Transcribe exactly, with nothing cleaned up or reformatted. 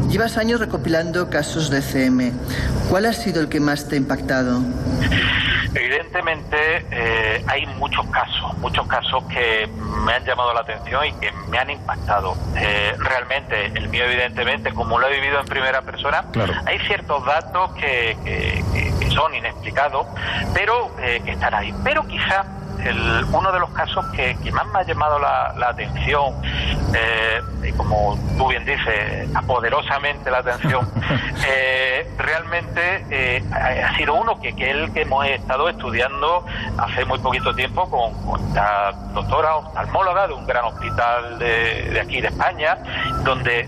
Llevas años recopilando casos de C M. ¿Cuál ha sido el que más te ha impactado? Evidentemente eh, hay muchos casos, muchos casos que me han llamado la atención y que me han impactado. Eh, realmente, el mío evidentemente, como lo he vivido en primera persona, claro. Hay ciertos datos que, que, que, que son inexplicados, pero eh, que están ahí. Pero quizá el, uno de los casos que, que más me ha llamado la, la atención, eh, y como tú bien dices, poderosamente la atención, eh, realmente eh, ha sido uno que, que el que hemos estado estudiando hace muy poquito tiempo con, con esta doctora oftalmóloga de un gran hospital de, de aquí de España, donde